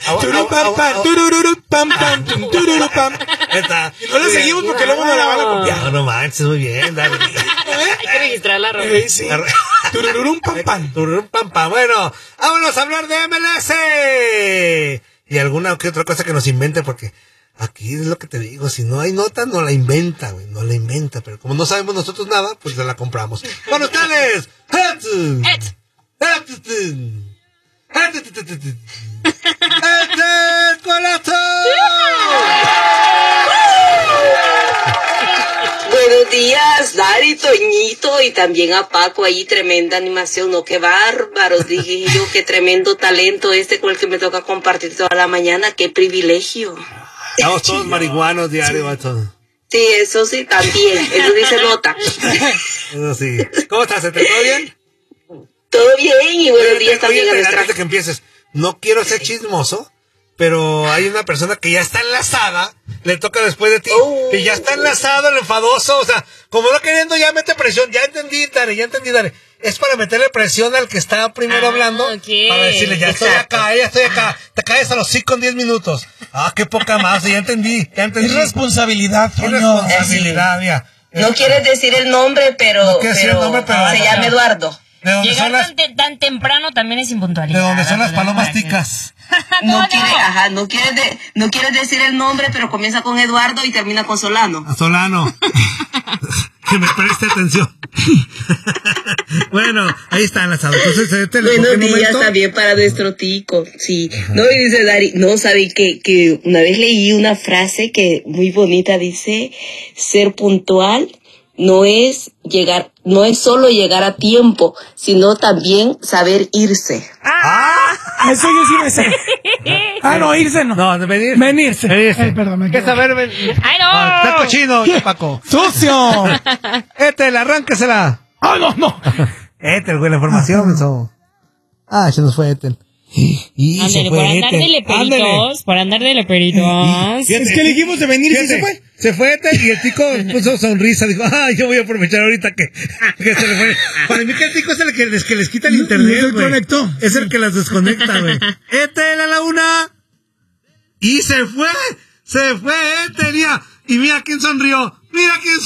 Y no le seguimos porque luego no la van a copiar. No manches, muy bien, Dani. Hay que registrarla, Roberto. Sí. Turururum pam pam. Tururum, pam, pam. Bueno, vámonos a hablar de MLS. Y alguna que otra cosa que nos invente, porque aquí es lo que te digo, si no hay nota, no la inventa, güey, no la inventa, pero como no sabemos nosotros nada, pues se la compramos. ¡Con ustedes! Buenos días, Dari, Toñito y también a Paco, ahí tremenda animación, no, qué bárbaros, dije yo, qué tremendo talento con el que me toca compartir toda la mañana, qué privilegio. Estamos todos marihuanos diario, vato. Sí, eso sí, también, eso sí se nota. Eso sí. ¿Cómo estás? ¿Todo bien? Todo bien y buenos días también a nuestra... Antes de que empieces, no quiero ser chismoso, pero hay una persona que ya está enlazada, le toca después de ti, que ya está enlazado, el enfadoso, o sea, como no queriendo ya mete presión, ya entendí, Dare. Es para meterle presión al que está primero hablando, okay. Para decirle, ya estoy acá, te caes a los 5 en 10 minutos. Qué poca más, ya entendí. Es responsabilidad, Toño. Es responsabilidad, mira. No quieres decir el nombre, pero se llama Eduardo. Llegar tan temprano también es impuntualidad. De donde son las palomas ticas. No quieres decir el nombre, pero comienza con Eduardo y termina con Solano. Solano. Que me preste atención. Bueno, ahí está enlazado. Entonces, buenos días también para nuestro tico. Sí. No, y dice Dari, no, sabe que una vez leí una frase que muy bonita, dice, ser puntual no es solo llegar a tiempo, sino también saber irse. Eso yo sí me sé. No, irse no. No, venirse. Perdón, ¿Qué saber? ¡Ay, no! Está cochino, Paco. ¡Sucio! Arránquesela. No. Etel, güey, la información, eso. Se nos fue Etel. Ándale, por andar de leperitos. Es que elegimos de venir y se fue. Se fue Etel y el tico puso sonrisa. Dijo, yo voy a aprovechar ahorita que se le fue. Para mí que el tico es el que les quita el internet, güey. Conectó. Es el que las desconecta, güey. Etel a la una. Y se fue Etel, ya. Y mira quién sonrió.